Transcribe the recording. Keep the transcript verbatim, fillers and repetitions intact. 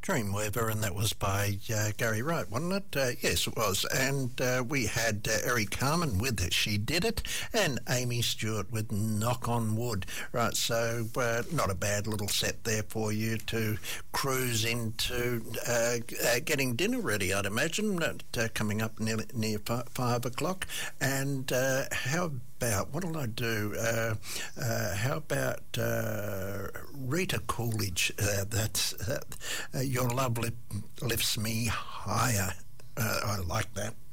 Dreamweaver, and that was by uh, Gary Wright, wasn't it? Uh, yes, it was. And uh, we had uh, Eric Carmen with She Did It, and Amy Stewart with Knock on Wood. Right, so uh, not a bad little set there for you to cruise into uh, uh, getting dinner ready, I'd imagine, uh, coming up near, near five, five o'clock. And uh, how about, what'll I do? Uh, uh, how about uh, Rita Coolidge? Uh, that's uh, uh, Your Love Lip, Lifts Me Higher. Uh, I like that.